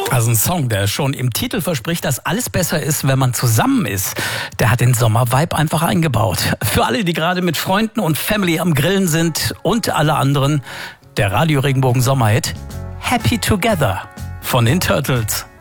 Also ein Song, der schon im Titel verspricht, dass alles besser ist, wenn man zusammen ist. Der hat den Sommer-Vibe einfach eingebaut. Für alle, die gerade mit Freunden und Family am Grillen sind und alle anderen, der Radio Regenbogen Sommerhit Happy Together von den Turtles.